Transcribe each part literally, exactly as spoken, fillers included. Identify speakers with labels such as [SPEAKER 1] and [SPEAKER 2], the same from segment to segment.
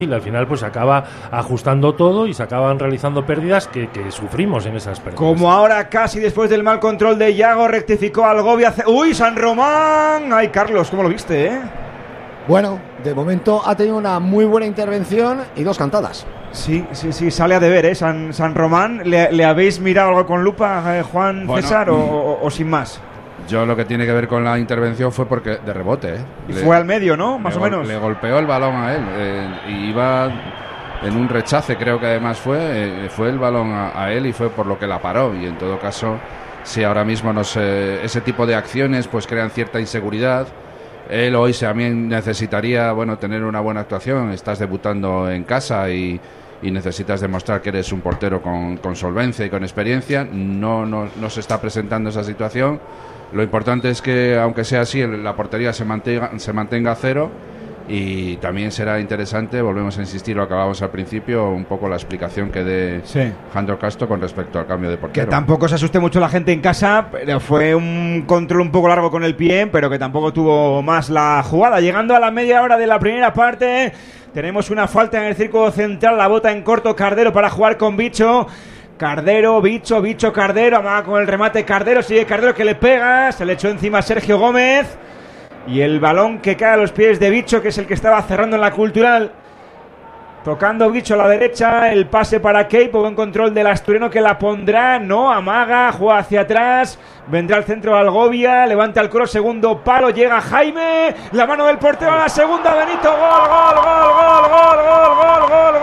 [SPEAKER 1] y al final pues se acaba ajustando todo y se acaban realizando pérdidas que, que sufrimos en esas pérdidas.
[SPEAKER 2] Como ahora casi después del mal control de Yago rectificó Algovia. ¡Uy, San Román! Ay, Carlos, ¿cómo lo viste, eh?
[SPEAKER 3] Bueno, de momento ha tenido una muy buena intervención y dos cantadas.
[SPEAKER 2] Sí, sí, sí, sale a deber, ¿eh? San, San Román. ¿Le, ¿Le habéis mirado algo con lupa, eh, Juan bueno, César, o, o, o sin más?
[SPEAKER 4] Yo lo que tiene que ver con la intervención fue porque de rebote, ¿eh?
[SPEAKER 2] Y
[SPEAKER 4] le,
[SPEAKER 2] fue al medio, ¿no? Más o
[SPEAKER 4] gol,
[SPEAKER 2] menos.
[SPEAKER 4] Le golpeó el balón a él eh, y iba en un rechace, creo que además fue eh, fue el balón a, a él y fue por lo que la paró. Y en todo caso, si ahora mismo no sé, ese tipo de acciones pues crean cierta inseguridad. Él hoy también necesitaría, bueno, tener una buena actuación. Estás debutando en casa y, y necesitas demostrar que eres un portero con, con solvencia y con experiencia. No, no, no se está presentando esa situación. Lo importante es que, aunque sea así, la portería se mantenga, se mantenga a cero. Y también será interesante, volvemos a insistir lo que hablábamos al principio, un poco la explicación que dé sí. Jandro Castro con respecto al cambio de portero.
[SPEAKER 2] Que tampoco se asuste mucho la gente en casa, pero fue un control un poco largo con el pie, pero que tampoco tuvo más la jugada. Llegando a la media hora de la primera parte, tenemos una falta en el círculo central, la bota en corto Cardero para jugar con Bicho. Cardero, Bicho, Bicho, Cardero, amaga con el remate Cardero, sigue Cardero que le pega, se le echó encima a Sergio Gómez. Y el balón que cae a los pies de Bicho, que es el que estaba cerrando en la Cultural. Tocando Bicho a la derecha, el pase para Keipo, buen control del asturiano que la pondrá, no, amaga, juega hacia atrás, vendrá al centro Algovia, levanta el coro, segundo palo, llega Jaime, la mano del portero a la segunda, Benito, gol, gol, gol, gol, gol, gol, gol,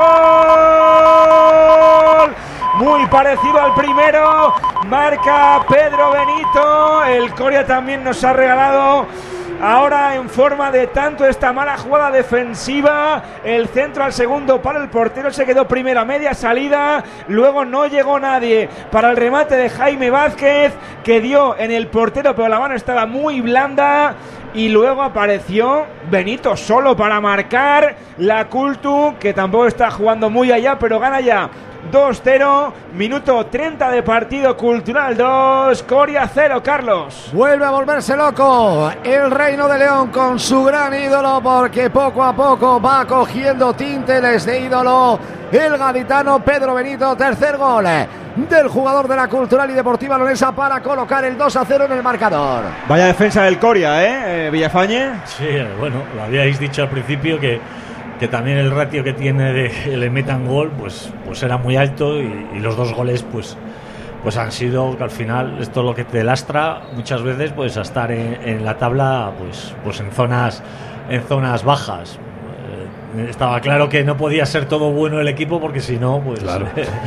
[SPEAKER 2] gol, gol. Muy parecido al primero, marca Pedro Benito, el Coria también nos ha regalado ahora en forma de tanto esta mala jugada defensiva, el centro al segundo palo, el portero se quedó primera media salida, luego no llegó nadie para el remate de Jaime Vázquez que dio en el portero pero la mano estaba muy blanda y luego apareció Benito solo para marcar, la Cultu que tampoco está jugando muy allá pero gana ya dos cero, minuto treinta de partido, Cultural dos, Coria cero, Carlos.
[SPEAKER 3] Vuelve a volverse loco el Reino de León con su gran ídolo, porque poco a poco va cogiendo tinteles de ídolo el gaditano Pedro Benito. Tercer gol del jugador de la Cultural y Deportiva Leonesa para colocar el dos a cero en el marcador.
[SPEAKER 2] Vaya defensa del Coria, ¿eh? Villafañe.
[SPEAKER 1] Sí, bueno, lo habíais dicho al principio que que también el ratio que tiene de que le metan gol pues pues era muy alto y, y los dos goles pues pues han sido que al final esto es lo que te lastra muchas veces pues a estar en, en la tabla pues pues en zonas en zonas bajas. Eh, estaba claro que no podía ser todo bueno el equipo porque si no pues claro.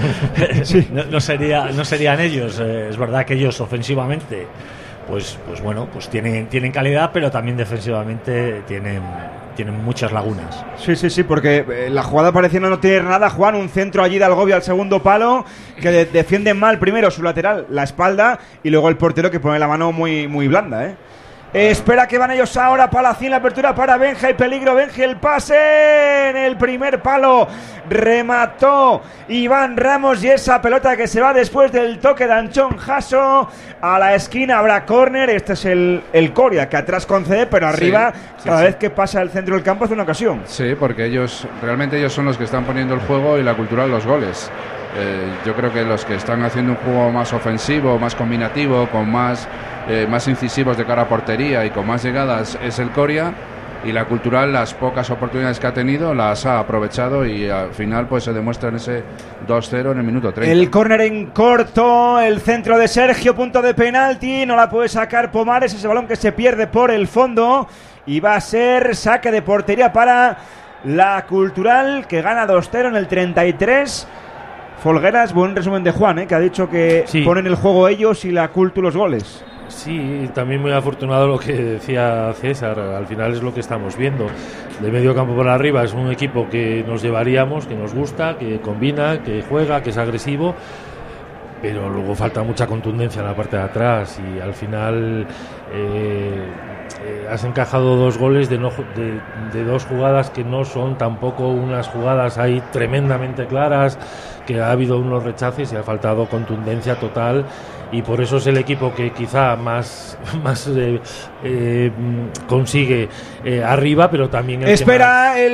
[SPEAKER 1] sí. no, no sería no serían ellos. Eh, es verdad que ellos ofensivamente pues pues bueno pues tienen tienen calidad pero también defensivamente tienen tienen muchas lagunas.
[SPEAKER 2] Sí, sí, sí, porque eh, la jugada parecía no tener nada, Juan, un centro allí de Algovia al segundo palo, que de- defiende mal primero su lateral, la espalda, y luego el portero que pone la mano muy, muy blanda, ¿eh? Eh, espera que van ellos ahora, Palacín, la apertura para Benja y peligro, Benja el pase en el primer palo, remató Iván Ramos y esa pelota que se va después del toque de Anchón Jasso a la esquina, habrá córner, este es el, el Coria que atrás concede, pero arriba sí, sí, cada sí. vez que pasa el centro del campo hace una ocasión.
[SPEAKER 4] Sí, porque ellos, realmente ellos son los que están poniendo el juego y la Cultural los goles. Eh, yo creo que los que están haciendo un juego más ofensivo, más combinativo, con más, eh, más incisivos de cara a portería y con más llegadas es el Coria, y la Cultural las pocas oportunidades que ha tenido las ha aprovechado y al final pues se demuestra en ese dos cero en el minuto treinta.
[SPEAKER 2] El córner en corto, el centro de Sergio, punto de penalti, no la puede sacar Pomares, ese balón que se pierde por el fondo y va a ser saque de portería para la Cultural que gana dos cero en el treinta y tres. Folgueras, buen resumen de Juan, ¿eh? Que ha dicho que sí. Ponen el juego ellos y la Cultu los goles.
[SPEAKER 1] Sí, también muy afortunado lo que decía César, al final es lo que estamos viendo. De medio campo por arriba es un equipo que nos llevaríamos, que nos gusta, que combina, que juega, que es agresivo, pero luego falta mucha contundencia en la parte de atrás y al final eh, eh, has encajado dos goles de, no, de, de dos jugadas que no son tampoco unas jugadas ahí tremendamente claras, que ha habido unos rechaces y ha faltado contundencia total y por eso es el equipo que quizá más, más eh, eh, consigue eh, arriba, pero también el
[SPEAKER 2] espera
[SPEAKER 1] que más...
[SPEAKER 2] el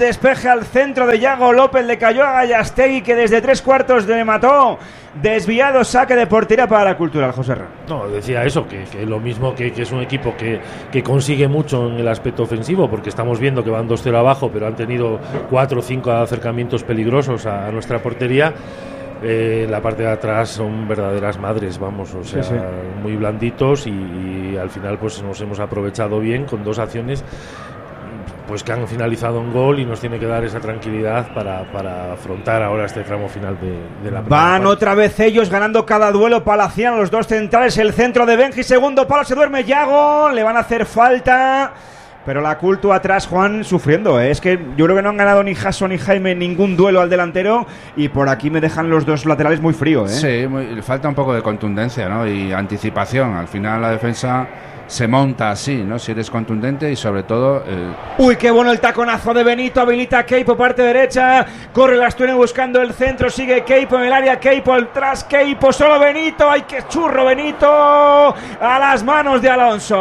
[SPEAKER 2] despeje al centro de Yago López, le cayó a Gallastegui, que desde tres cuartos le mató. Desviado, saque de portería para la Cultural, José Ra.
[SPEAKER 5] No, decía eso, que, que lo mismo que, que es un equipo que, que consigue mucho en el aspecto ofensivo, porque estamos viendo que van dos cero abajo, pero han tenido cuatro o cinco acercamientos peligrosos a, a nuestra portería. Eh, la parte de atrás son verdaderas madres, vamos, o sea, sí, sí. muy blanditos y, y al final pues nos hemos aprovechado bien con dos acciones pues que han finalizado en gol y nos tiene que dar esa tranquilidad para, para afrontar ahora este tramo final de, de la primera
[SPEAKER 2] Van
[SPEAKER 5] parte.
[SPEAKER 2] Otra vez ellos ganando cada duelo palaciano, los dos centrales, el centro de Benji, segundo palo, se duerme Yago, le van a hacer falta, pero la Cultu atrás, Juan, sufriendo, ¿eh? Es que yo creo que no han ganado ni Jason ni Jaime ningún duelo al delantero y por aquí me dejan los dos laterales muy fríos, ¿eh?
[SPEAKER 4] Sí, muy, falta un poco de contundencia, ¿no? Y anticipación, al final la defensa se monta así, ¿no? Si eres contundente y sobre todo... Eh...
[SPEAKER 2] Uy, qué bueno el taconazo de Benito, habilita a Keipo, parte derecha, corre Lastuene buscando el centro, sigue Keipo en el área, Keipo al tras, Keipo, solo Benito, ¡ay, qué churro Benito! A las manos de Alonso.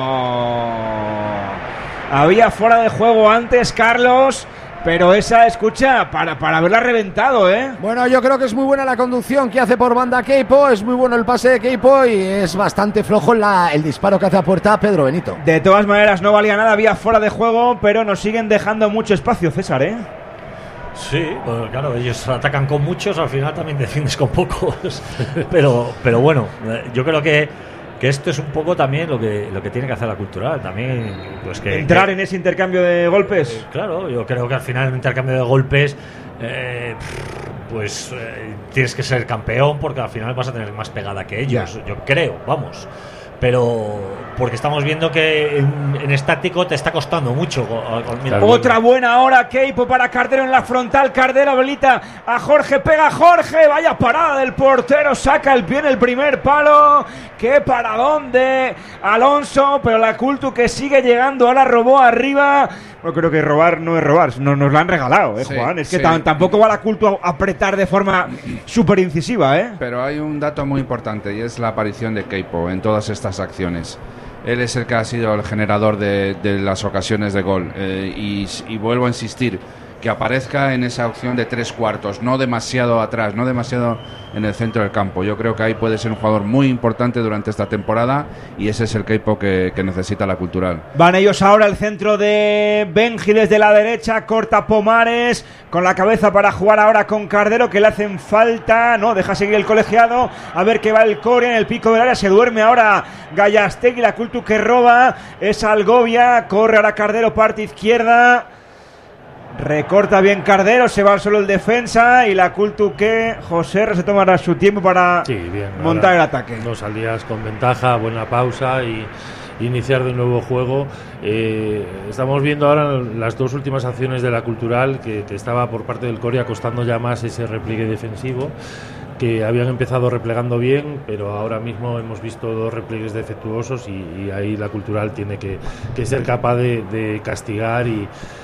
[SPEAKER 2] Había fuera de juego antes, Carlos... Pero esa, escucha, para, para haberla reventado, ¿eh?
[SPEAKER 3] Bueno, yo creo que es muy buena la conducción que hace por banda Keipo, es muy bueno el pase de Keipo y es bastante flojo la, el disparo que hace a puerta Pedro Benito.
[SPEAKER 2] De todas maneras, no valía nada, había fuera de juego, pero nos siguen dejando mucho espacio, César, ¿eh?
[SPEAKER 1] Sí, bueno, claro, ellos atacan con muchos, al final también defiendes con pocos, pero, pero bueno, yo creo que que esto es un poco también lo que lo que tiene que hacer la Cultural, también pues que
[SPEAKER 2] entrar
[SPEAKER 1] que,
[SPEAKER 2] en ese intercambio de golpes.
[SPEAKER 1] Eh, claro, yo creo que al final en el intercambio de golpes eh, pues eh, tienes que ser campeón porque al final vas a tener más pegada que ellos, ya. Yo creo, vamos. Pero porque estamos viendo que en, en estático te está costando mucho. Mira,
[SPEAKER 2] otra buena hora, Keipo para Cardero en la frontal. Cardero habilita a Jorge, pega Jorge, vaya parada del portero, saca el pie en el primer palo. Qué para dónde Alonso, pero la Cultu que sigue llegando, ahora robó arriba. No creo que robar no es robar, no, nos lo han regalado, ¿eh, sí, Juan? Es que sí. t- tampoco va la Cultu a apretar de forma súper incisiva, ¿eh?
[SPEAKER 4] Pero hay un dato muy importante y es la aparición de Keipo en todas estas acciones. Él es el que ha sido el generador de, de las ocasiones de gol eh, y, y vuelvo a insistir, que aparezca en esa opción de tres cuartos, no demasiado atrás, no demasiado en el centro del campo. Yo creo que ahí puede ser un jugador muy importante durante esta temporada y ese es el Keipo que, que necesita la Cultural.
[SPEAKER 2] Van ellos ahora al centro de Benji desde la derecha, corta Pomares con la cabeza para jugar ahora con Cardero, que le hacen falta, no, deja seguir el colegiado, a ver qué va el Corea en el pico del área, se duerme ahora Gallastegui, la Cultu que roba, es Algovia, corre ahora Cardero, parte izquierda. Recorta bien Cardero, se va solo el defensa y la Cultu que José se tomará su tiempo para
[SPEAKER 5] sí, bien,
[SPEAKER 2] montar el ataque.
[SPEAKER 5] Dos al día con ventaja, buena pausa y iniciar de nuevo juego. Eh, estamos viendo ahora las dos últimas acciones de la Cultural que, que estaba por parte del Corea costando ya más ese repliegue defensivo, que habían empezado replegando bien, pero ahora mismo hemos visto dos repliegues defectuosos y, y ahí la Cultural tiene que, que ser capaz de, de castigar y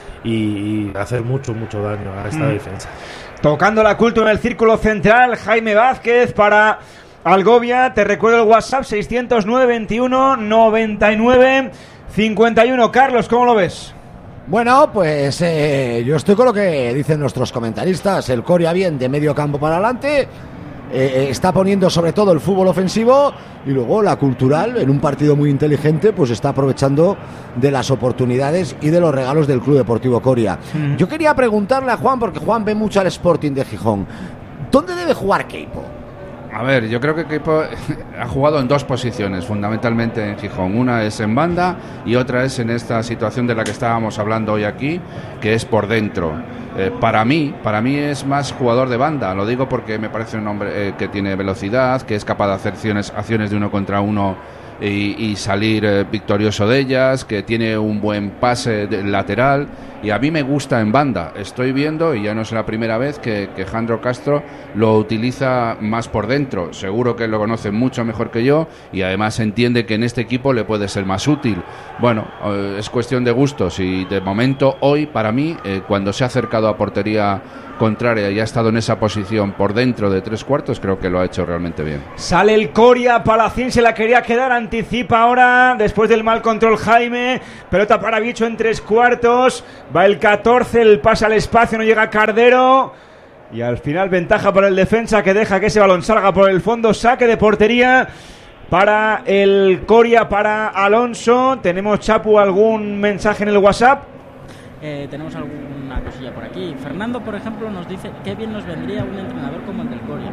[SPEAKER 5] y hacer mucho, mucho daño a esta mm. defensa.
[SPEAKER 2] Tocando la Cultu en el círculo central, Jaime Vázquez para Algovia. Te recuerdo el WhatsApp seis cero nueve, veintiuno, noventa y nueve, cincuenta y uno. Carlos, ¿cómo lo ves?
[SPEAKER 3] Bueno, pues eh, yo estoy con lo que dicen nuestros comentaristas. El Corea bien de medio campo para adelante. Eh, está poniendo sobre todo el fútbol ofensivo y luego la Cultural en un partido muy inteligente pues está aprovechando de las oportunidades y de los regalos del Club Deportivo Coria. Mm. Yo quería preguntarle a Juan, porque Juan ve mucho al Sporting de Gijón, ¿dónde debe jugar Keipo?
[SPEAKER 4] A ver, yo creo que Keipo ha jugado en dos posiciones fundamentalmente en Gijón. Una es en banda y otra es en esta situación de la que estábamos hablando hoy aquí, que es por dentro. Eh, para mí, para mí es más jugador de banda. Lo digo porque me parece un hombre eh, que tiene velocidad, que es capaz de hacer acciones, acciones de uno contra uno y, y salir eh, victorioso de ellas, que tiene un buen pase de, lateral. Y a mí me gusta en banda. Estoy viendo, y ya no es la primera vez, que, que Jandro Castro lo utiliza más por dentro. Seguro que lo conoce mucho mejor que yo y además entiende que en este equipo le puede ser más útil. Bueno, eh, es cuestión de gustos y de momento hoy, para mí, eh, cuando se ha acercado a portería contraria y ha estado en esa posición por dentro de tres cuartos, creo que lo ha hecho realmente bien.
[SPEAKER 2] Sale el Coria, Palacín se la quería quedar anticipa ahora, después del mal control Jaime. Pelota para Bicho en tres cuartos. Va el catorce, el pase al espacio, no llega Cardero. Y al final ventaja para el defensa que deja que ese balón salga por el fondo. Saque de portería para el Coria, para Alonso. ¿Tenemos, Chapu, algún mensaje en el WhatsApp?
[SPEAKER 6] Eh, tenemos alguna cosilla por aquí. Fernando, por ejemplo, nos dice qué bien nos vendría un entrenador como el del Coria.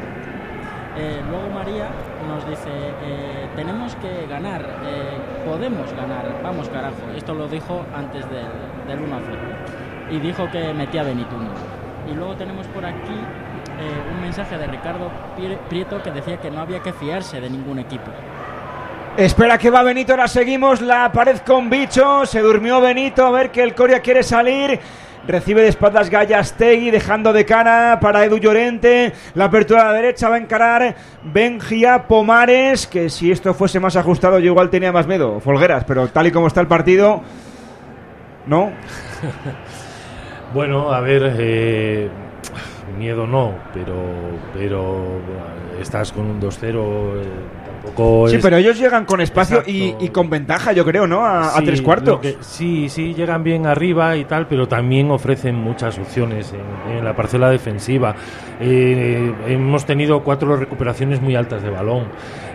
[SPEAKER 6] Eh, luego María nos dice eh, tenemos que ganar, eh, podemos ganar, vamos carajo. Esto lo dijo antes del, del uno a cero y dijo que metía Benito uno. Y luego tenemos por aquí eh, un mensaje de Ricardo Prieto que decía que no había que fiarse de ningún equipo.
[SPEAKER 2] Espera que va Benito, ahora seguimos la pared con Bicho. Se durmió Benito, a ver que el Coria quiere salir. Recibe de espaldas Gallastegui, dejando de cara para Edu Llorente. La apertura a la derecha va a encarar Benjia Pomares, que si esto fuese más ajustado yo igual tenía más miedo, Folgueras, pero tal y como está el partido, ¿no?
[SPEAKER 5] Bueno, a ver, eh, miedo no, pero, pero estás con un dos cero... Eh,
[SPEAKER 2] Sí,
[SPEAKER 5] es...
[SPEAKER 2] pero ellos llegan con espacio y, y con ventaja, yo creo, ¿no? A, sí, a tres cuartos.
[SPEAKER 5] Que, sí, sí, llegan bien arriba y tal, pero también ofrecen muchas opciones en, en la parcela defensiva. Eh, hemos tenido cuatro recuperaciones muy altas de balón.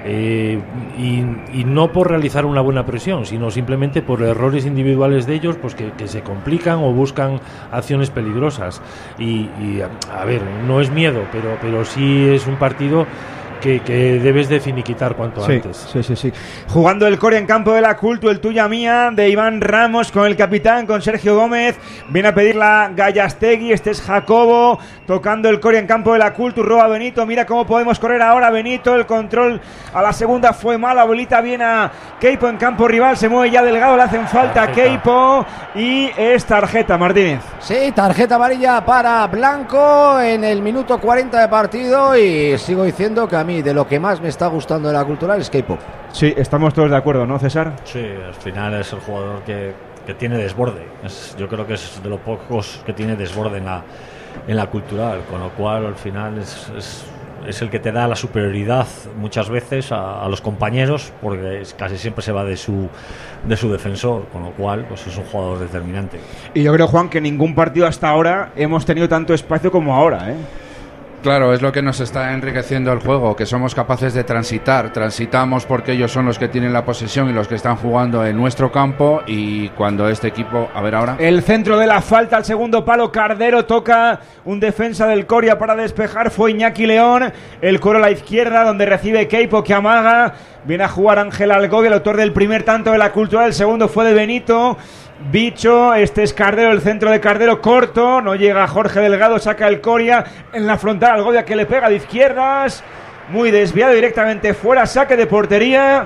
[SPEAKER 5] Eh, y, y no por realizar una buena presión, sino simplemente por errores individuales de ellos, pues que, que se complican o buscan acciones peligrosas. Y, y a, a ver, no es miedo, pero, pero sí es un partido Que, que debes de finiquitar cuanto
[SPEAKER 2] sí,
[SPEAKER 5] antes.
[SPEAKER 2] Sí, sí, sí. Jugando el Coria en campo de la Cultu, el tuya mía, de Iván Ramos con el capitán, con Sergio Gómez. Viene a pedir la Gallastegui, este es Jacobo, tocando el Coria en campo de la Cultu, roba Benito, mira cómo podemos correr ahora Benito, el control a la segunda fue malo, abuelita viene a Keipo en campo rival, se mueve ya Delgado, le hacen falta a Keipo y es tarjeta, Martínez.
[SPEAKER 3] Sí, tarjeta amarilla para Blanco en el minuto cuarenta de partido y sigo diciendo que a mí de lo que más me está gustando de la Cultural es Keipo.
[SPEAKER 2] Sí, estamos todos de acuerdo, ¿no, César?
[SPEAKER 1] Sí, al final es el jugador que, que tiene desborde. Es, yo creo que es de los pocos que tiene desborde en la, en la Cultural, con lo cual al final es, es, es el que te da la superioridad muchas veces a, a los compañeros, porque es, casi siempre se va de su, de su defensor, con lo cual pues es un jugador determinante.
[SPEAKER 2] Y yo creo, Juan, que ningún partido hasta ahora hemos tenido tanto espacio como ahora, ¿eh?
[SPEAKER 4] Claro, es lo que nos está enriqueciendo el juego, que somos capaces de transitar. Transitamos porque ellos son los que tienen la posesión y los que están jugando en nuestro campo. Y cuando este equipo... A ver ahora.
[SPEAKER 2] El centro de la falta al segundo palo. Cardero toca un defensa del Coria para despejar. Fue Iñaki León. El coro a la izquierda donde recibe Keipo, que amaga. Viene a jugar Ángel Algovia, el autor del primer tanto de la Cultural. El segundo fue de Benito. Bicho, este es Cardero, el centro de Cardero corto, no llega Jorge Delgado, saca el Coria en la frontal, Algovia que le pega de izquierdas, muy desviado directamente fuera, saque de portería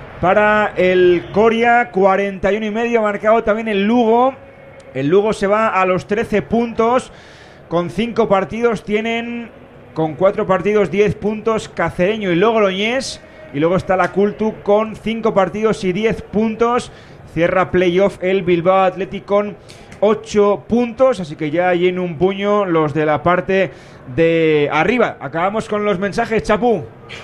[SPEAKER 2] para el Coria, cuarenta y uno y medio, marcado también el Lugo. El Lugo se va a los trece puntos, con cinco partidos tienen, con cuatro partidos diez puntos Cacereño y Logroñés, y luego está la Cultu con cinco partidos y diez puntos. Cierra playoff el Bilbao Athletic con ocho puntos, así que ya hay en un puño los de la parte de arriba. Acabamos con los mensajes, Chapu.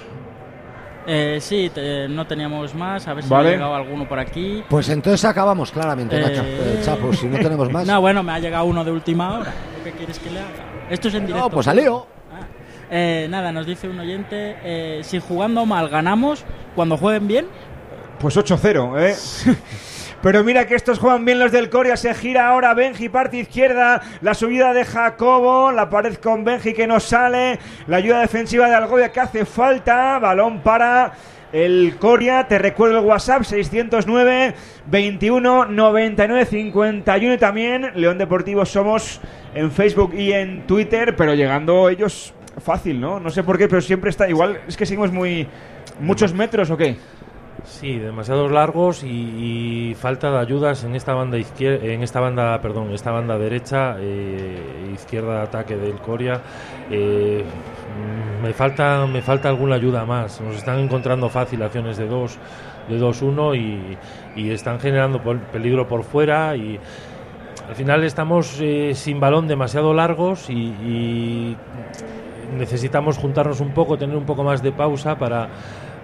[SPEAKER 6] Eh, sí, te, no teníamos más, a ver si
[SPEAKER 2] vale.
[SPEAKER 6] me ha llegado alguno por aquí.
[SPEAKER 3] Pues entonces acabamos claramente,
[SPEAKER 6] eh...
[SPEAKER 3] Nacho, eh, Chapu, si no tenemos más.
[SPEAKER 6] No, bueno, me ha llegado uno de última hora. ¿Qué quieres que le haga? Esto es en directo.
[SPEAKER 3] No, pues aleo.
[SPEAKER 6] Ah. Eh, nada, nos dice un oyente, eh, si jugando mal ganamos, cuando jueguen bien.
[SPEAKER 2] Pues ocho cero, ¿eh? Pero mira que estos juegan bien los del Coria. Se gira ahora Benji, parte izquierda. La subida de Jacobo. La pared con Benji que no sale. La ayuda defensiva de Algovia que hace falta. Balón para el Coria. Te recuerdo el WhatsApp: seiscientos nueve, veintiuno, noventa y nueve, cincuenta y uno. Y también León Deportivo somos en Facebook y en Twitter. Pero llegando ellos fácil, ¿no? No sé por qué, pero siempre está igual. Es que seguimos muy... ¿Muchos metros o qué?
[SPEAKER 5] Sí, demasiados largos y, y falta de ayudas en esta banda izquierda, en esta banda, perdón, esta banda derecha, eh, izquierda de ataque del Coria. Eh, me falta, me falta alguna ayuda más. Nos están encontrando fácil acciones de dos, de dos uno y, y están generando peligro por fuera y al final estamos eh, sin balón demasiado largos y, y necesitamos juntarnos un poco, tener un poco más de pausa para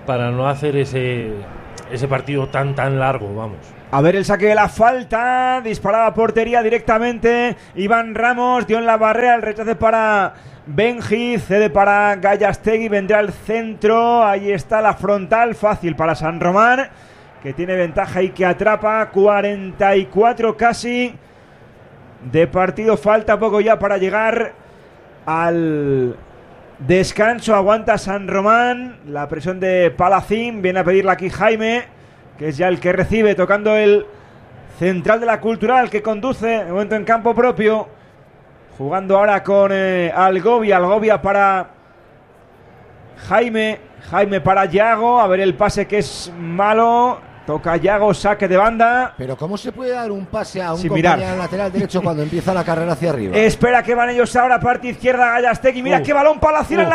[SPEAKER 5] para no hacer ese, ese partido tan tan largo, vamos.
[SPEAKER 2] A ver el saque de la falta, disparaba a portería directamente, Iván Ramos dio en la barrera, el rechace para Benji, cede para Gallastegui, vendrá al centro, ahí está la frontal, fácil para San Román, que tiene ventaja y que atrapa, cuarenta y cuatro casi de partido, falta poco ya para llegar al descanso, aguanta San Román, la presión de Palacín, viene a pedirla aquí Jaime, que es ya el que recibe, tocando el central de la Cultural, que conduce, de momento en campo propio, jugando ahora con eh, Algovia, Algovia para Jaime, Jaime para Yago, a ver el pase que es malo, toca Yago, saque de banda.
[SPEAKER 3] Pero ¿cómo se puede dar un pase a un
[SPEAKER 2] Sin
[SPEAKER 3] compañero
[SPEAKER 2] mirar.
[SPEAKER 3] lateral derecho cuando empieza la carrera hacia arriba?
[SPEAKER 2] Espera que van ellos ahora, parte izquierda, Gallastegui, mira
[SPEAKER 5] Uh.
[SPEAKER 2] qué balón Palacín
[SPEAKER 5] Uh.
[SPEAKER 2] al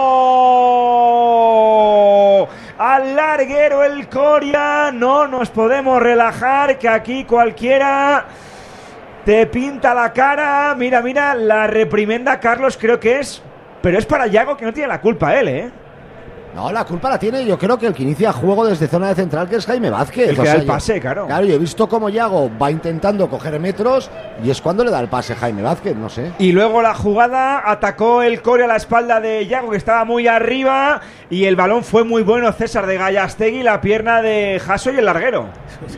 [SPEAKER 2] larguero. Al larguero el Coria, no nos podemos relajar, que aquí cualquiera te pinta la cara. Mira, mira, la reprimenda Carlos creo que es, pero es para Yago, que no tiene la culpa él, ¿eh?
[SPEAKER 3] No, la culpa la tiene, yo creo que el que inicia juego desde zona de central, que es Jaime Vázquez.
[SPEAKER 2] El que
[SPEAKER 3] O
[SPEAKER 2] da
[SPEAKER 3] sea,
[SPEAKER 2] el
[SPEAKER 3] yo-
[SPEAKER 2] pase, claro.
[SPEAKER 3] Claro, yo he visto cómo Yago va intentando coger metros y es cuando le da el pase Jaime Vázquez, no sé.
[SPEAKER 2] Y luego la jugada, atacó el Coria a la espalda de Yago, que estaba muy arriba, y el balón fue muy bueno, César, de Gallastegui, la pierna de Jasso y el larguero.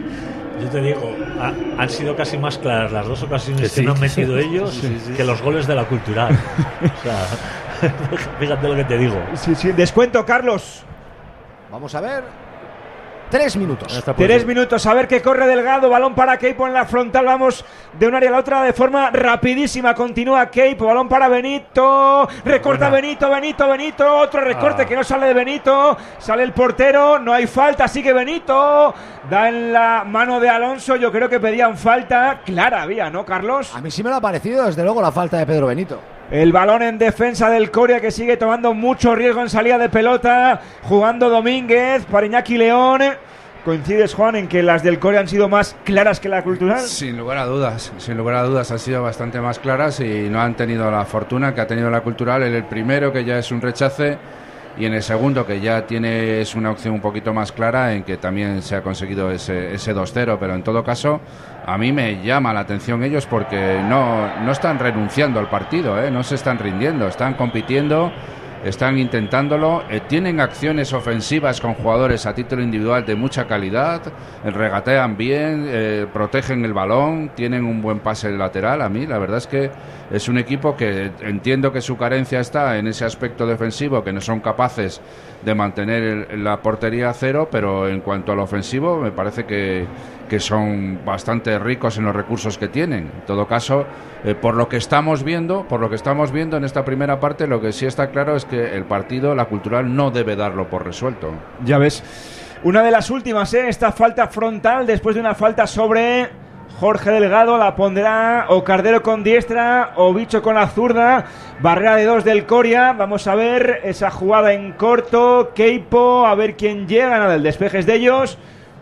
[SPEAKER 1] Yo te digo, ha- han sido casi más claras las dos ocasiones
[SPEAKER 5] Que
[SPEAKER 1] que,
[SPEAKER 5] sí,
[SPEAKER 1] no han
[SPEAKER 5] que sí.
[SPEAKER 1] metido ellos
[SPEAKER 5] Sí, sí.
[SPEAKER 1] que los goles de la Cultural. O sea, fíjate lo que te digo.
[SPEAKER 2] Sí, sí, descuento, Carlos.
[SPEAKER 3] Vamos a ver. Tres minutos.
[SPEAKER 5] Esta puede
[SPEAKER 2] Tres
[SPEAKER 5] ser.
[SPEAKER 2] minutos, a ver que corre Delgado, balón para Keipo en la frontal, vamos de un área a la otra de forma rapidísima, continúa Keipo, balón para Benito, recorta
[SPEAKER 5] Buena.
[SPEAKER 2] Benito, Benito, Benito, otro recorte
[SPEAKER 5] Ah.
[SPEAKER 2] que no sale de Benito, sale el portero, no hay falta, sigue Benito, da en la mano de Alonso, yo creo que pedían falta, clara había, ¿no, Carlos?
[SPEAKER 3] A mí sí me lo ha parecido, desde luego, la falta de Pedro Benito.
[SPEAKER 2] El balón en defensa del Coria, que sigue tomando mucho riesgo en salida de pelota, jugando Domínguez para Iñaki León. ¿Coincides, Juan, en que las del Coria han sido más claras que la Cultural?
[SPEAKER 4] Sin lugar a dudas, sin lugar a dudas han sido bastante más claras y no han tenido la fortuna que ha tenido la Cultural en el primero, que ya es un rechace, y en el segundo, que ya tiene es una opción un poquito más clara, en que también se ha conseguido ese, ese dos cero, pero en todo caso a mí me llama la atención ellos porque no, no están renunciando al partido, ¿eh? No se están rindiendo, están compitiendo, están intentándolo, eh, tienen acciones ofensivas con jugadores a título individual de mucha calidad, eh, regatean bien, eh, protegen el balón, tienen un buen pase lateral. A mí la verdad es que es un equipo que entiendo que su carencia está en ese aspecto defensivo, que no son capaces de mantener el, la portería a cero, pero en cuanto al ofensivo me parece que, que son bastante ricos en los recursos que tienen. En todo caso, eh, por lo que estamos viendo, por lo que estamos viendo en esta primera parte, lo que sí está claro es que el partido, la Cultural, no debe darlo por resuelto.
[SPEAKER 2] Ya ves. Una de las últimas, ¿eh? Esta falta frontal, después de una falta sobre Jorge Delgado, la pondrá o Cardero con diestra o Bicho con la zurda. Barrera de dos del Coria. Vamos a ver esa jugada en corto. Keipo, a ver quién llega. Nada, el despeje es de ellos.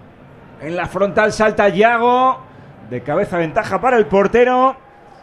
[SPEAKER 2] En la frontal salta Yago. De cabeza ventaja para el portero.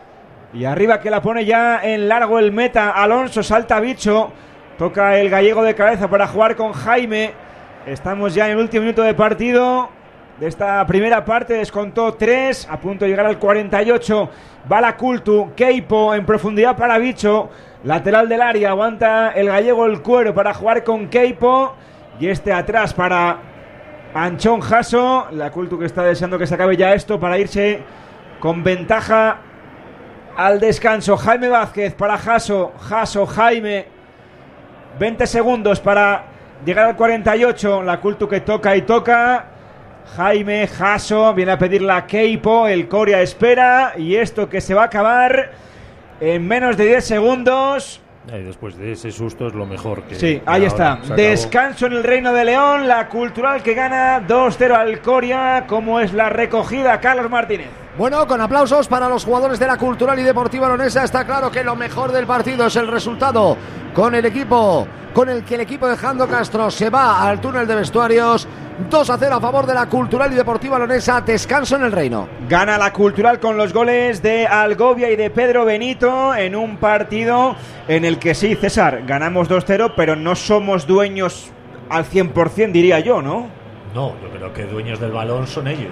[SPEAKER 2] Y arriba que la pone ya en largo el meta Alonso, salta Bicho. Toca el gallego de cabeza para jugar con Jaime. Estamos ya en el último minuto de partido de esta primera parte. Descontó tres, a punto de llegar al cuarenta y ocho. Va la Cultu, Keipo en profundidad para Bicho. Lateral del área, aguanta el gallego el cuero para jugar con Keipo. Y este atrás para Anchón Jasso. La Cultu que está deseando que se acabe ya esto para irse con ventaja al descanso. Jaime Vázquez para Jasso, Jasso, Jaime. veinte segundos para llegar al cuarenta y ocho. La Cultu que toca y toca. Jaime, Jasso, viene a pedirla a Keipo. El Coria espera. Y esto que se va a acabar en menos de diez segundos.
[SPEAKER 5] Y después de ese susto es lo mejor que.
[SPEAKER 2] Sí,
[SPEAKER 5] que
[SPEAKER 2] ahí
[SPEAKER 5] ahora
[SPEAKER 2] está.
[SPEAKER 5] se acabó.
[SPEAKER 2] Descanso en el Reino de León. La Cultural que gana dos cero al Coria. ¿Cómo es la recogida, Carlos Martínez?
[SPEAKER 3] Bueno, con aplausos para los jugadores de la Cultural y Deportiva Leonesa. Está claro que lo mejor del partido es el resultado con el equipo, con el que el equipo de Jando Castro se va al túnel de vestuarios. dos a cero a favor de la Cultural y Deportiva Leonesa. Descanso en el Reino.
[SPEAKER 2] Gana la Cultural con los goles de Algovia y de Pedro Benito en un partido en el que sí, César, ganamos dos cero, pero no somos dueños al cien por ciento, diría yo, ¿no?
[SPEAKER 1] No, yo creo que dueños del balón son ellos.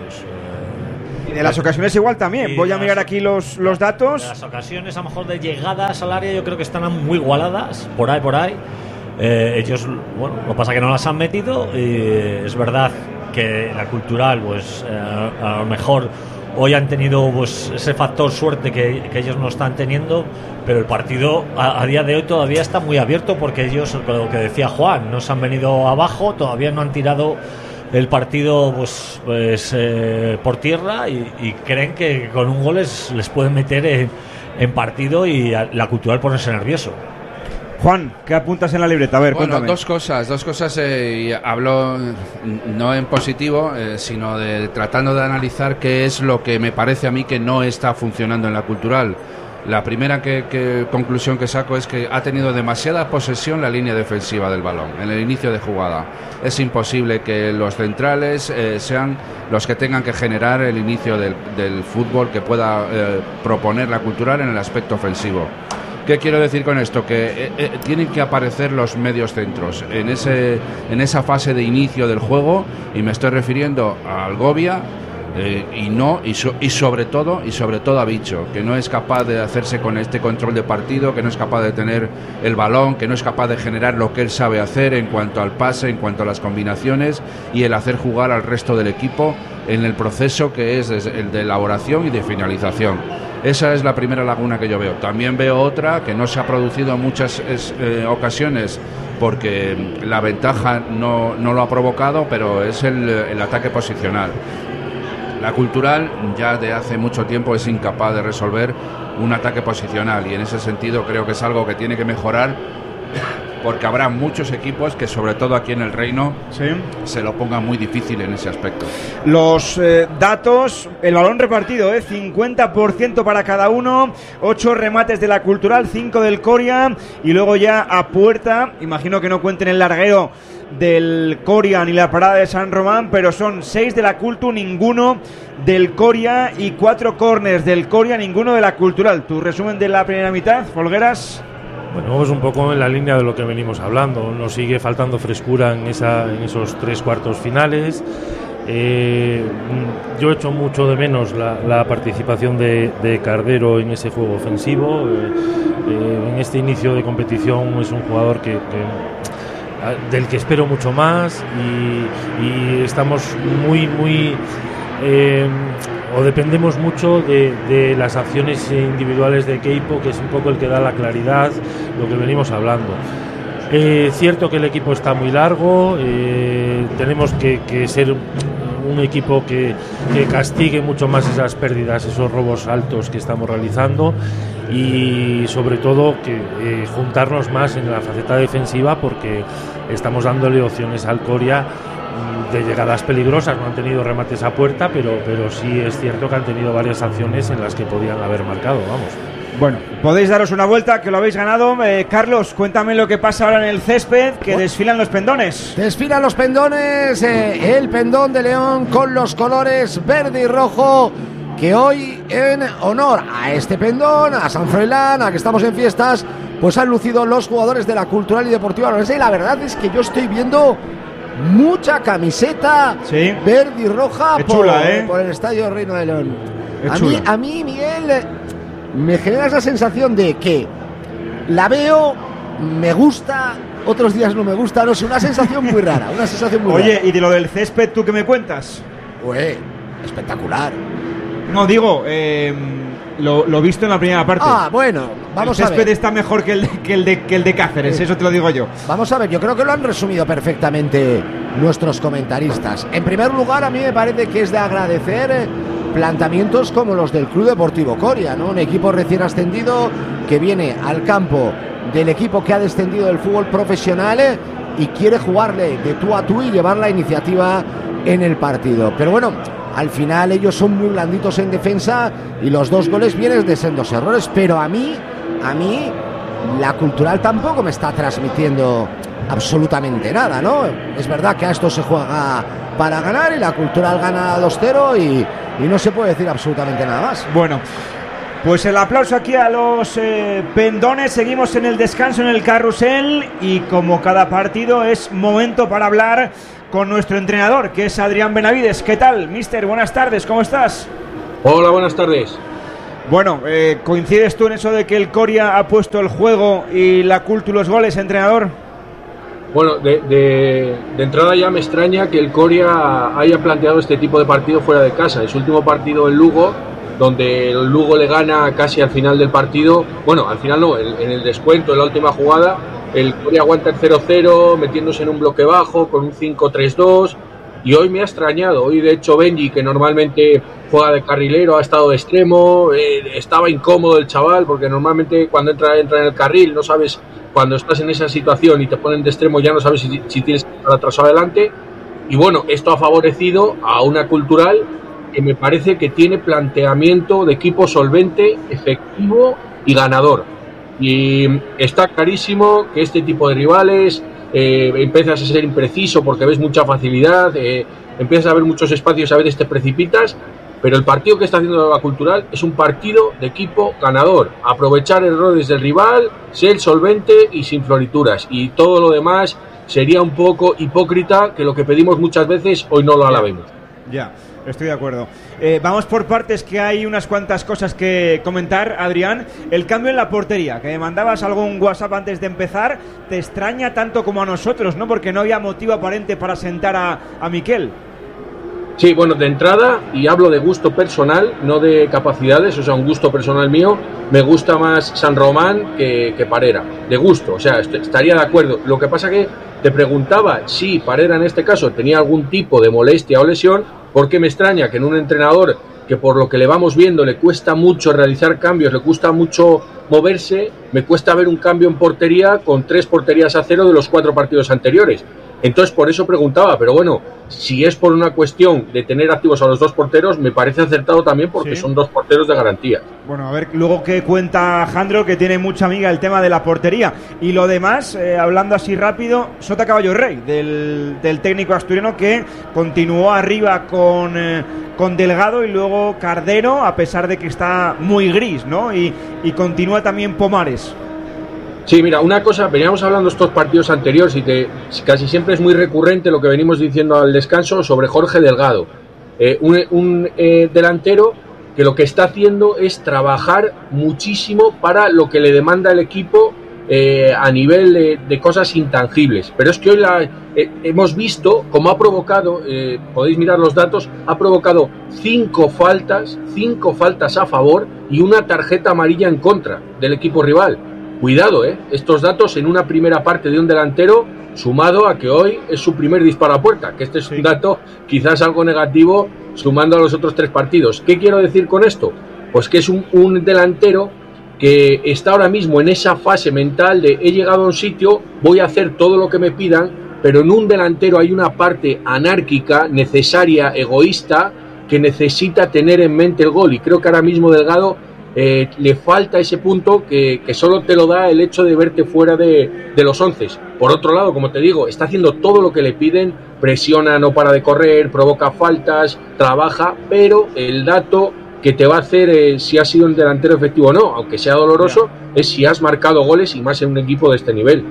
[SPEAKER 1] Eh,
[SPEAKER 2] y de las ocasiones igual también. Voy a mirar aquí los, los datos.
[SPEAKER 1] De las ocasiones, a lo mejor de llegadas al área, yo creo que están muy igualadas, por ahí, por ahí. Eh, ellos, bueno, lo que pasa es que no las han metido. Y es verdad que la Cultural, pues eh, a lo mejor hoy han tenido pues ese factor suerte que, que ellos no están teniendo, pero el partido a, a día de hoy todavía está muy abierto, porque ellos, lo que decía Juan, no se han venido abajo, todavía no han tirado el partido pues, pues eh, por tierra, y, y creen que con un gol les, les pueden meter en, en partido y a, la Cultural ponerse nervioso.
[SPEAKER 2] Juan, ¿qué apuntas en la libreta? A ver,
[SPEAKER 4] bueno,
[SPEAKER 2] cuéntame.
[SPEAKER 4] dos cosas, dos cosas, eh, y hablo no en positivo, eh, sino de tratando de analizar qué es lo que me parece a mí que no está funcionando en la Cultural. La primera que, que, conclusión que saco es que ha tenido demasiada posesión la línea defensiva del balón en el inicio de jugada. Es imposible que los centrales eh, sean los que tengan que generar el inicio del, del fútbol que pueda eh, proponer la Cultural en el aspecto ofensivo. ¿Qué quiero decir con esto? Que eh, eh, tienen que aparecer los medios centros en, ese, en esa fase de inicio del juego, y me estoy refiriendo a Algovia, eh, y no y, so, y sobre todo y sobre todo a Bicho, que no es capaz de hacerse con este control de partido, que no es capaz de tener el balón, que no es capaz de generar lo que él sabe hacer en cuanto al pase, en cuanto a las combinaciones y el hacer jugar al resto del equipo en el proceso que es el de elaboración y de finalización. Esa es la primera laguna que yo veo. También veo otra que no se ha producido en muchas eh, ocasiones porque la ventaja no, no lo ha provocado, pero es el, el ataque posicional. La Cultural ya de hace mucho tiempo es incapaz de resolver un ataque posicional, y en ese sentido creo que es algo que tiene que mejorar, porque habrá muchos equipos que, sobre todo aquí en el Reino,
[SPEAKER 2] ¿sí?,
[SPEAKER 4] se lo pongan muy difícil en ese aspecto.
[SPEAKER 2] Los eh, datos, el balón repartido, eh, cincuenta por ciento para cada uno, ocho remates de la Cultural, cinco del Coria, y luego ya a puerta, imagino que no cuenten el larguero del Coria ni la parada de San Román, pero son seis de la Cultu, ninguno del Coria, y cuatro córners del Coria, ninguno de la Cultural. ¿Tu resumen de la primera mitad, Folgueras?
[SPEAKER 5] Bueno, pues un poco en la línea de lo que venimos hablando. Nos sigue faltando frescura en, esa, en esos tres cuartos finales. Eh, yo echo mucho de menos la, la participación de, de Cardero en ese juego ofensivo. Eh, eh, en este inicio de competición es un jugador que, que, del que espero mucho más, y, y estamos muy, muy... Eh, o dependemos mucho de, de las acciones individuales de Queipo, que es un poco el que da la claridad, lo que venimos hablando. Eh, cierto que el equipo está muy largo, eh, tenemos que, que ser un equipo que, que castigue mucho más esas pérdidas, esos robos altos que estamos realizando, y sobre todo que eh, juntarnos más en la faceta defensiva, porque estamos dándole opciones al Coria de llegadas peligrosas. No han tenido remates a puerta, pero, pero sí es cierto que han tenido varias acciones en las que podían haber marcado, vamos.
[SPEAKER 2] Bueno, podéis daros una vuelta, que lo habéis ganado. eh, Carlos, cuéntame lo que pasa ahora en el césped, que desfilan los pendones.
[SPEAKER 3] Desfilan los pendones, eh, el pendón de León con los colores verde y rojo, que hoy, en honor a este pendón, a San Froilán, a que estamos en fiestas, pues han lucido los jugadores de la Cultural y Deportiva Orense. Y la verdad es que yo estoy viendo mucha camiseta, sí, verde y roja por, chula, ¿eh? por el Estadio Reino de León. A mí, a mí, Miguel, me genera esa sensación de que la veo, me gusta, otros días no me gusta, no sé, una sensación muy rara, una sensación muy
[SPEAKER 2] Oye,
[SPEAKER 3] rara.
[SPEAKER 2] ¿y de lo del césped tú qué me cuentas?
[SPEAKER 3] Ué, espectacular.
[SPEAKER 2] No, digo, eh, lo, lo visto en la primera parte.
[SPEAKER 3] Ah, bueno, vamos a ver.
[SPEAKER 2] El césped está mejor que el de, que el de, que el de Cáceres, sí, eso te lo digo yo.
[SPEAKER 3] Vamos a ver, yo creo que lo han resumido perfectamente nuestros comentaristas. En primer lugar, a mí me parece que es de agradecer planteamientos como los del Club Deportivo Coria, ¿no? Un equipo recién ascendido que viene al campo del equipo que ha descendido del fútbol profesional y quiere jugarle de tú a tú y llevar la iniciativa en el partido. Pero bueno, al final ellos son muy blanditos en defensa y los dos goles vienen de sendos errores, pero a mí, a mí la Cultural tampoco me está transmitiendo absolutamente nada, ¿no? Es verdad que a esto se juega para ganar y la Cultural gana dos cero y, y no se puede decir absolutamente nada más.
[SPEAKER 2] Bueno, Pues el aplauso aquí a los eh, pendones. Seguimos en el descanso en el carrusel y como cada partido es momento para hablar con nuestro entrenador, que es Adrián Benavides. ¿Qué tal, mister? Buenas tardes, ¿cómo estás?
[SPEAKER 7] Hola, buenas tardes.
[SPEAKER 2] Bueno, eh, ¿coincides tú en eso de que el Coria ha puesto el juego y la cultura los goles, entrenador?
[SPEAKER 7] Bueno, de, de, de entrada ya me extraña que el Coria haya planteado este tipo de partido fuera de casa. En su último partido en Lugo, donde el Lugo le gana casi al final del partido, bueno, al final no, en, en el descuento, en la última jugada, el Coria aguanta el cero cero, metiéndose en un bloque bajo, con un cinco tres dos, y hoy me ha extrañado. Hoy, de hecho, Benji, que normalmente juega de carrilero, ha estado de extremo, eh, estaba incómodo el chaval, porque normalmente cuando entra, entra en el carril, no sabes, cuando estás en esa situación y te ponen de extremo, ya no sabes si, si tienes que estar atrás o adelante, y bueno, esto ha favorecido a una Cultural que me parece que tiene planteamiento de equipo solvente, efectivo y ganador. Y está clarísimo que este tipo de rivales eh, empiezas a ser impreciso porque ves mucha facilidad, eh, empiezas a ver muchos espacios, a veces te precipitas, pero el partido que está haciendo la Cultural es un partido de equipo ganador. Aprovechar errores del rival, ser solvente y sin florituras. Y todo lo demás sería un poco hipócrita, que lo que pedimos muchas veces hoy no lo alabemos.
[SPEAKER 2] Ya. Estoy de acuerdo. Eh, vamos por partes, que hay unas cuantas cosas que comentar, Adrián. El cambio en la portería, que me mandabas algún WhatsApp antes de empezar, te extraña tanto como a nosotros, ¿no? Porque no había motivo aparente para sentar a, a Miquel.
[SPEAKER 7] Sí, bueno, de entrada, y hablo de gusto personal, no de capacidades, o sea, un gusto personal mío, me gusta más San Román que, que Parera, de gusto, o sea, est- estaría de acuerdo. Lo que pasa que te preguntaba si Parera en este caso tenía algún tipo de molestia o lesión, porque me extraña que en un entrenador que por lo que le vamos viendo le cuesta mucho realizar cambios, le cuesta mucho moverse, me cuesta ver un cambio en portería con tres porterías a cero de los cuatro partidos anteriores. Entonces por eso preguntaba, pero bueno, si es por una cuestión de tener activos a los dos porteros, me parece acertado también porque sí, son dos porteros de garantía.
[SPEAKER 2] Bueno, a ver luego qué cuenta Jandro, que tiene mucha amiga el tema de la portería. Y lo demás, eh, hablando así rápido, Sota Caballo Rey, del, del técnico asturiano, que continuó arriba con, eh, con Delgado y luego Cardero, a pesar de que está muy gris, ¿no? Y, y continúa también Pomares.
[SPEAKER 7] Sí, mira, una cosa, veníamos hablando estos partidos anteriores y que casi siempre es muy recurrente lo que venimos diciendo al descanso sobre Jorge Delgado, eh, un, un eh, delantero que lo que está haciendo es trabajar muchísimo para lo que le demanda el equipo eh, a nivel de, de cosas intangibles, pero es que hoy la, eh, hemos visto cómo ha provocado, eh, podéis mirar los datos, ha provocado cinco faltas, cinco faltas a favor y una tarjeta amarilla en contra del equipo rival. Cuidado, ¿eh? Estos datos en una primera parte de un delantero, sumado a que hoy es su primer disparo a puerta, que este es un dato quizás algo negativo sumando a los otros tres partidos. ¿Qué quiero decir con esto? Pues que es un, un delantero que está ahora mismo en esa fase mental de he llegado a un sitio, voy a hacer todo lo que me pidan, pero en un delantero hay una parte anárquica, necesaria, egoísta, que necesita tener en mente el gol, y creo que ahora mismo Delgado Eh, le falta ese punto que, que solo te lo da el hecho de verte fuera de, de los once. Por otro lado, como te digo, está haciendo todo lo que le piden, presiona, no para de correr, provoca faltas, trabaja, pero el dato que te va a hacer eh, si has sido un delantero efectivo o no, aunque sea doloroso, es si has marcado goles, y más en un equipo de este nivel.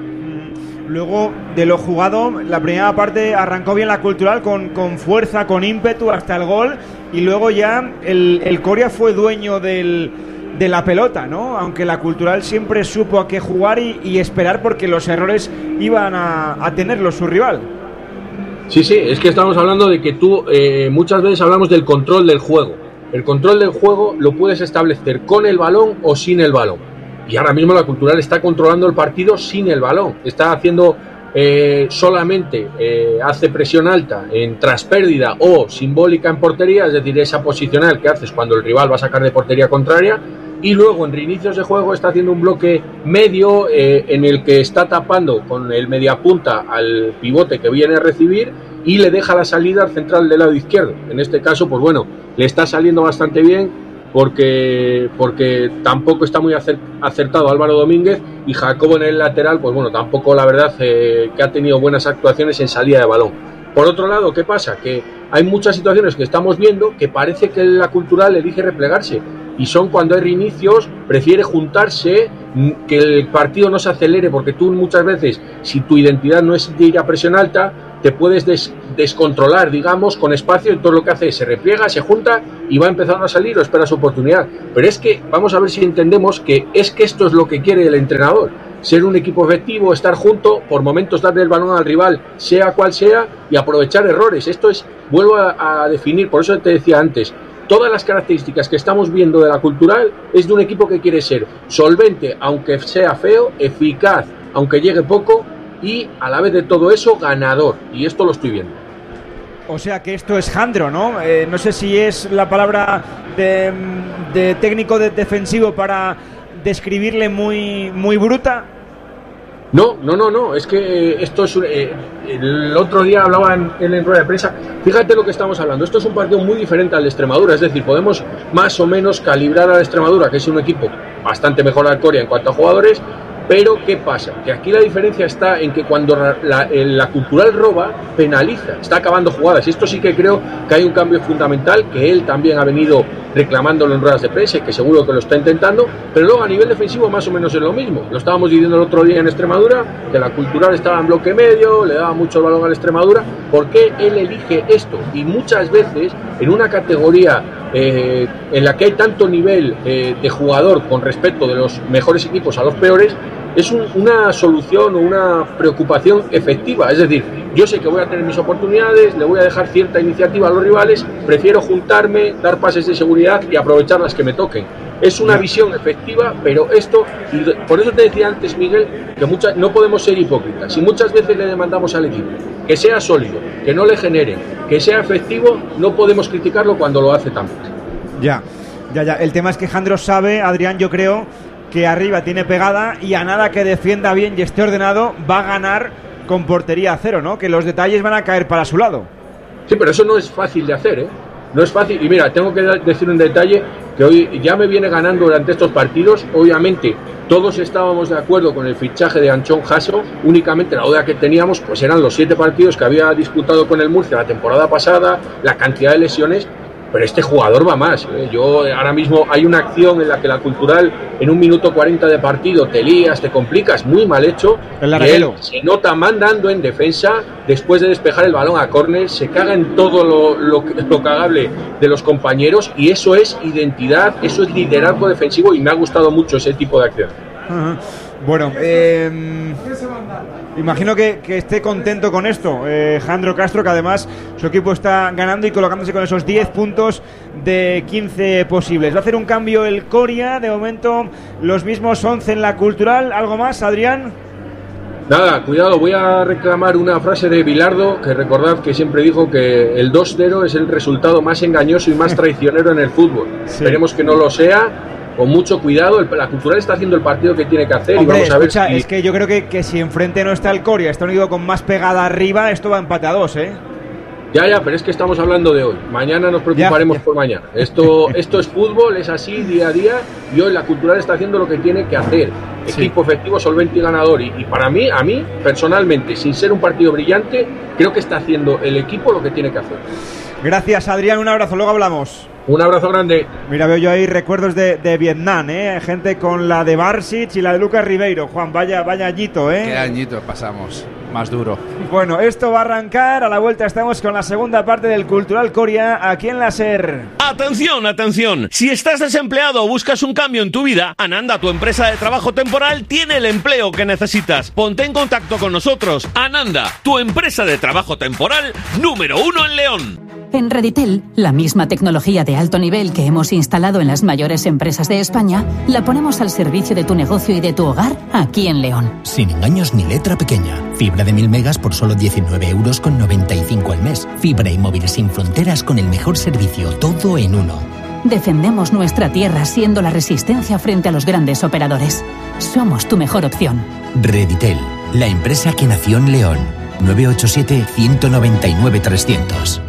[SPEAKER 2] Luego de lo jugado, la primera parte arrancó bien la Cultural con, con fuerza, con ímpetu hasta el gol, y luego ya el, el Coria fue dueño del, de la pelota, ¿no? Aunque la Cultural siempre supo a qué jugar y, y esperar, porque los errores iban a, a tenerlos su rival.
[SPEAKER 7] Sí, sí, es que estamos hablando de que tú, eh, muchas veces hablamos del control del juego. El control del juego lo puedes establecer con el balón o sin el balón. Y ahora mismo la Cultural está controlando el partido sin el balón. Está haciendo eh, solamente, eh, hace presión alta en tras pérdida o simbólica en portería, es decir, esa posicional que haces cuando el rival va a sacar de portería contraria. Y luego en reinicios de juego está haciendo un bloque medio eh, en el que está tapando con el mediapunta al pivote que viene a recibir y le deja la salida al central del lado izquierdo. En este caso, pues bueno, le está saliendo bastante bien, porque porque tampoco está muy acertado Álvaro Domínguez, y Jacobo en el lateral, pues bueno, tampoco la verdad eh, que ha tenido buenas actuaciones en salida de balón. Por otro lado, ¿qué pasa? Que hay muchas situaciones que estamos viendo que parece que la Cultural elige replegarse, y son cuando hay reinicios, prefiere juntarse, que el partido no se acelere, porque tú muchas veces, si tu identidad no es de ir a presión alta, te puedes des, descontrolar, digamos, con espacio, y todo lo que hace es se repliega, se junta y va empezando a salir o espera su oportunidad. Pero es que, vamos a ver si entendemos que es que esto es lo que quiere el entrenador, ser un equipo efectivo, estar junto, por momentos darle el balón al rival, sea cual sea, y aprovechar errores. Esto es, vuelvo a, a definir, por eso te decía antes, todas las características que estamos viendo de la Cultural es de un equipo que quiere ser solvente, aunque sea feo, eficaz, aunque llegue poco, y a la vez de todo eso, ganador. Y esto lo estoy viendo.
[SPEAKER 2] O sea que esto es Jandro, ¿no? Eh, no sé si es la palabra de, de técnico de defensivo para describirle muy, muy bruta.
[SPEAKER 7] No, no, no, no, es que esto es... Eh, el otro día hablaba en, en rueda de prensa, fíjate lo que estamos hablando, esto es un partido muy diferente al de Extremadura, es decir, podemos más o menos calibrar a la Extremadura, que es un equipo bastante mejor al Coria en cuanto a jugadores, pero ¿qué pasa? Que aquí la diferencia está en que cuando la, la, la Cultural roba, penaliza, está acabando jugadas, y esto sí que creo que hay un cambio fundamental, que él también ha venido reclamándolo en ruedas de prensa y que seguro que lo está intentando, pero luego a nivel defensivo más o menos es lo mismo. Lo estábamos diciendo el otro día en Extremadura, que la Cultural estaba en bloque medio, le daba mucho el balón a la Extremadura. ¿Por qué él elige esto? Y muchas veces en una categoría eh, en la que hay tanto nivel eh, de jugador con respecto de los mejores equipos a los peores, es un, una solución o una preocupación efectiva. Es decir, yo sé que voy a tener mis oportunidades, le voy a dejar cierta iniciativa a los rivales, prefiero juntarme, dar pases de seguridad y aprovechar las que me toquen. Es una visión efectiva, pero esto, y por eso te decía antes, Miguel, que muchas, no podemos ser hipócritas. Si muchas veces le demandamos al equipo que sea sólido, que no le genere, que sea efectivo, no podemos criticarlo cuando lo hace tan bien.
[SPEAKER 2] Ya, ya, ya. El tema es que Jandro sabe, Adrián, yo creo, que arriba tiene pegada y a nada que defienda bien y esté ordenado va a ganar con portería a cero, ¿no? Que los detalles van a caer para su lado.
[SPEAKER 7] Sí, pero eso no es fácil de hacer, ¿eh? No es fácil. Y mira, tengo que decir un detalle que hoy ya me viene ganando durante estos partidos. Obviamente, todos estábamos de acuerdo con el fichaje de Anchón Jasso. Únicamente la duda que teníamos pues eran los siete partidos que había disputado con el Murcia la temporada pasada, la cantidad de lesiones. Pero este jugador va más, ¿eh? Yo ahora mismo hay una acción en la que la Cultural en un minuto cuarenta de partido te lías, te complicas, muy mal hecho.
[SPEAKER 2] El
[SPEAKER 7] y él se nota mandando en defensa después de despejar el balón a córner, se caga en todo lo, lo, lo cagable de los compañeros y eso es identidad, eso es liderazgo defensivo y me ha gustado mucho ese tipo de acción.
[SPEAKER 2] Uh-huh. Bueno, eh, imagino que, que esté contento con esto, eh, Jandro Castro, que además su equipo está ganando y colocándose con esos diez puntos de quince posibles. Va a hacer un cambio el Coria, de momento los mismos once en la Cultural. ¿Algo más, Adrián?
[SPEAKER 7] Nada, cuidado, voy a reclamar una frase de Bilardo, que recordad que siempre dijo que el dos cero es el resultado más engañoso y más traicionero en el fútbol. Sí. Esperemos que no lo sea. Con mucho cuidado, el, la Cultural está haciendo el partido que tiene que hacer.
[SPEAKER 2] Hombre,
[SPEAKER 7] y vamos a ver
[SPEAKER 2] escucha,
[SPEAKER 7] si...
[SPEAKER 2] es que yo creo que, que si enfrente no está el Coria, está unido con más pegada arriba, esto va a empate a dos, ¿eh?
[SPEAKER 7] Ya, ya, pero es que estamos hablando de hoy. Mañana nos preocuparemos ya, ya. por mañana. Esto, esto es fútbol, es así día a día, y hoy la Cultural está haciendo lo que tiene que hacer. Equipo sí. efectivo, solvente y ganador. Y, y para mí, a mí, personalmente, sin ser un partido brillante, creo que está haciendo el equipo lo que tiene que hacer.
[SPEAKER 2] Gracias, Adrián, un abrazo, luego hablamos.
[SPEAKER 7] Un abrazo grande.
[SPEAKER 2] Mira, veo yo ahí recuerdos de, de Vietnam, ¿eh? Gente con la de Barsic y la de Lucas Ribeiro. Juan, vaya, vaya añito, ¿eh?
[SPEAKER 4] Qué añito pasamos, más duro.
[SPEAKER 2] Bueno, esto va a arrancar. A la vuelta estamos con la segunda parte del Cultural Coria aquí en la SER.
[SPEAKER 8] Atención, atención. Si estás desempleado o buscas un cambio en tu vida, Ananda, tu empresa de trabajo temporal, tiene el empleo que necesitas. Ponte en contacto con nosotros. Ananda, tu empresa de trabajo temporal número uno en León.
[SPEAKER 9] En Reditel, la misma tecnología de alto nivel que hemos instalado en las mayores empresas de España, la ponemos al servicio de tu negocio y de tu hogar aquí en León.
[SPEAKER 10] Sin engaños ni letra pequeña. Fibra de mil megas por solo diecinueve euros con noventa y cinco al mes. Fibra y móvil sin fronteras con el mejor servicio, todo en uno.
[SPEAKER 9] Defendemos nuestra tierra siendo la resistencia frente a los grandes operadores. Somos tu mejor opción.
[SPEAKER 10] Reditel, la empresa que nació en León. nueve ocho siete, uno nueve nueve, trescientos.